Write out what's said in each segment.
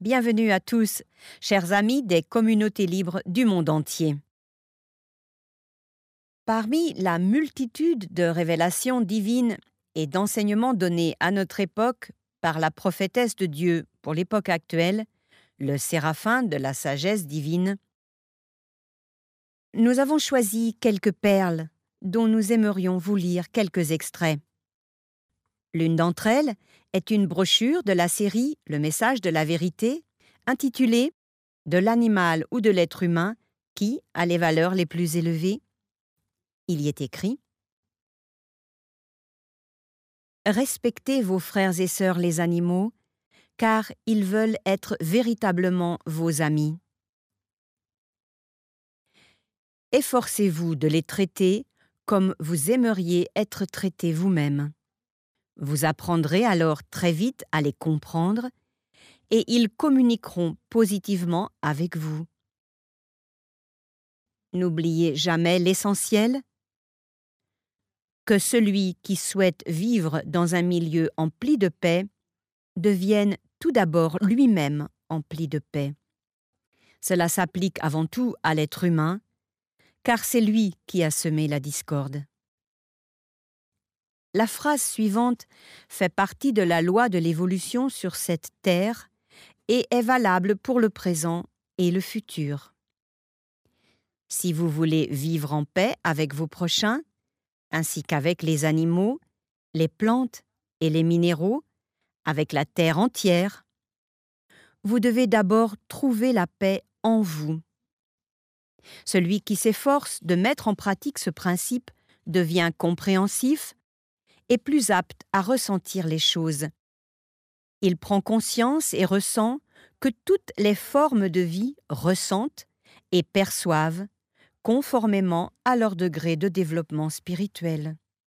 Bienvenue à tous, chers amis des communautés libres du monde entier. Parmi la multitude de révélations divines et d'enseignements donnés à notre époque par la prophétesse de Dieu pour l'époque actuelle, le séraphin de la sagesse divine, nous avons choisi quelques perles dont nous aimerions vous lire quelques extraits. L'une d'entre elles est une brochure de la série Le message de la vérité, intitulée « De l'animal ou de l'être humain, qui a les valeurs les plus élevées ?» Il y est écrit « Respectez vos frères et sœurs les animaux, car ils veulent être véritablement vos amis. Efforcez-vous de les traiter comme vous aimeriez être traités vous-même. Vous apprendrez alors très vite à les comprendre et ils communiqueront positivement avec vous. N'oubliez jamais l'essentiel, que celui qui souhaite vivre dans un milieu empli de paix devienne tout d'abord lui-même empli de paix. Cela s'applique avant tout à l'être humain, car c'est lui qui a semé la discorde. La phrase suivante fait partie de la loi de l'évolution sur cette terre et est valable pour le présent et le futur. Si vous voulez vivre en paix avec vos prochains, ainsi qu'avec les animaux, les plantes et les minéraux, avec la terre entière, vous devez d'abord trouver la paix en vous. Celui qui s'efforce de mettre en pratique ce principe devient compréhensif et plus apte à ressentir les choses. Il prend conscience et ressent que toutes les formes de vie ressentent et perçoivent conformément à leur degré de développement spirituel.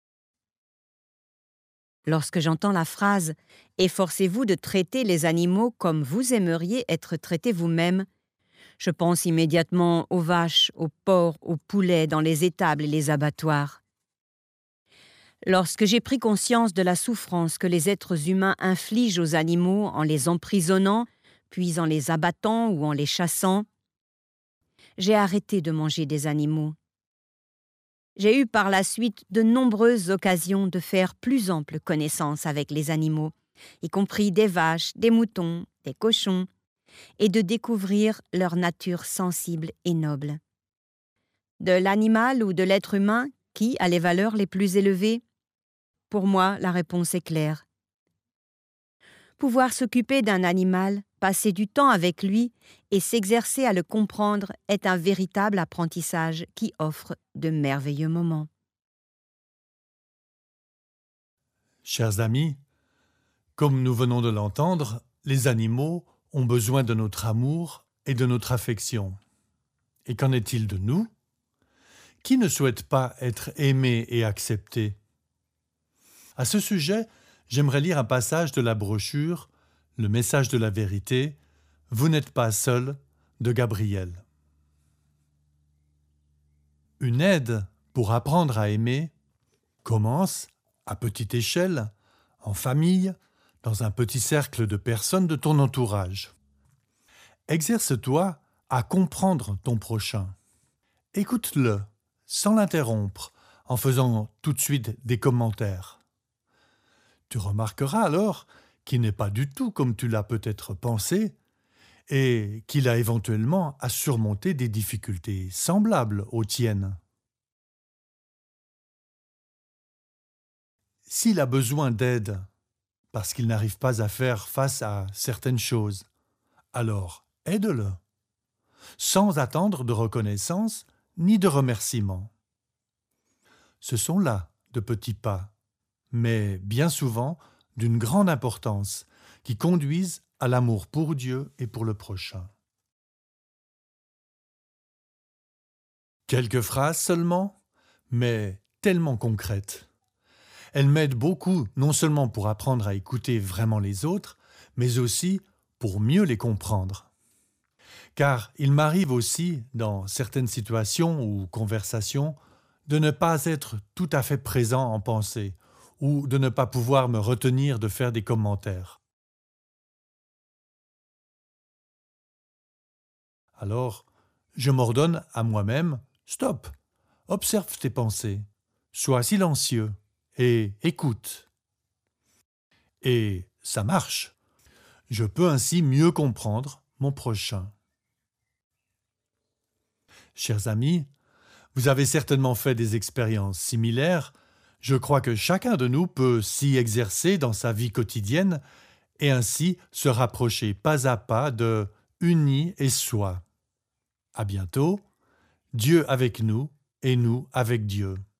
Lorsque j'entends la phrase « Efforcez-vous de traiter les animaux comme vous aimeriez être traités vous-même », je pense immédiatement aux vaches, aux porcs, aux poulets dans les étables et les abattoirs. Lorsque j'ai pris conscience de la souffrance que les êtres humains infligent aux animaux en les emprisonnant, puis en les abattant ou en les chassant, j'ai arrêté de manger des animaux. J'ai eu par la suite de nombreuses occasions de faire plus ample connaissance avec les animaux, y compris des vaches, des moutons, des cochons, et de découvrir leur nature sensible et noble. De l'animal ou de l'être humain, qui a les valeurs les plus élevées? Pour moi, la réponse est claire. Pouvoir s'occuper d'un animal, passer du temps avec lui et s'exercer à le comprendre est un véritable apprentissage qui offre de merveilleux moments. Chers amis, comme nous venons de l'entendre, les animaux ont besoin de notre amour et de notre affection. Et qu'en est-il de nous? Qui ne souhaite pas être aimé et accepté? À ce sujet, j'aimerais lire un passage de la brochure « Le message de la vérité » « Vous n'êtes pas seul » de Gabriel. Une aide pour apprendre à aimer commence, à petite échelle, en famille, dans un petit cercle de personnes de ton entourage. Exerce-toi à comprendre ton prochain. Écoute-le, sans l'interrompre, en faisant tout de suite des commentaires. Tu remarqueras alors qu'il n'est pas du tout comme tu l'as peut-être pensé et qu'il a éventuellement à surmonter des difficultés semblables aux tiennes. S'il a besoin d'aide parce qu'il n'arrive pas à faire face à certaines choses, alors aide-le, sans attendre de reconnaissance ni de remerciement. Ce sont là de petits pas, mais bien souvent d'une grande importance, qui conduisent à l'amour pour Dieu et pour le prochain. Quelques phrases seulement, mais tellement concrètes. Elles m'aident beaucoup, non seulement pour apprendre à écouter vraiment les autres, mais aussi pour mieux les comprendre. Car il m'arrive aussi, dans certaines situations ou conversations, de ne pas être tout à fait présent en pensée, ou de ne pas pouvoir me retenir de faire des commentaires. Alors, je m'ordonne à moi-même, stop, observe tes pensées, sois silencieux et écoute. Et ça marche. Je peux ainsi mieux comprendre mon prochain. Chers amis, vous avez certainement fait des expériences similaires. Je crois que chacun de nous peut s'y exercer dans sa vie quotidienne et ainsi se rapprocher pas à pas de uni et soi. À bientôt, Dieu avec nous et nous avec Dieu.